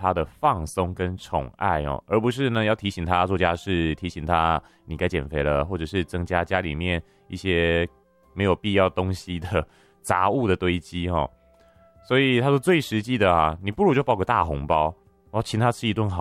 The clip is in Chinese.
他的放松跟宠爱哦，而不是呢要提醒他做家事，提醒他你该减肥了，或者是增加家里面一些没有必要东西的杂物的堆积哦。所以他说最实际的啊，你不如就包个大红包，然后请他吃一顿好